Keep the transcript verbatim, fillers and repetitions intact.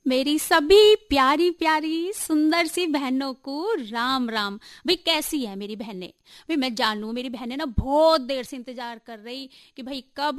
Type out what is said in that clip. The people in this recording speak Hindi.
मेरी सभी प्यारी प्यारी सुंदर सी बहनों को राम राम। भाई कैसी है मेरी बहनें? भाई मैं जानू मेरी बहनें ना बहुत देर से इंतजार कर रही कि भाई कब